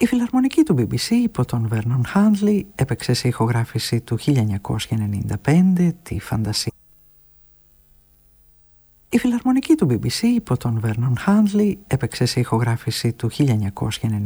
Η φιλαρμονική του BBC υπό τον Vernon Handley έπαιξε σε ηχογράφηση του 1995 τη φαντασία. Η φιλαρμονική του BBC υπό τον Vernon Handley έπαιξε σε ηχογράφηση του 1995